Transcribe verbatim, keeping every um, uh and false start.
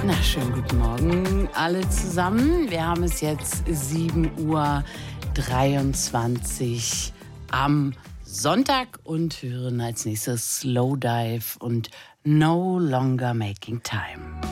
Na, schönen guten Morgen alle zusammen. Wir haben es jetzt sieben Uhr dreiundzwanzig am Sonntag und hören als nächstes Slowdive und No Longer Making Time.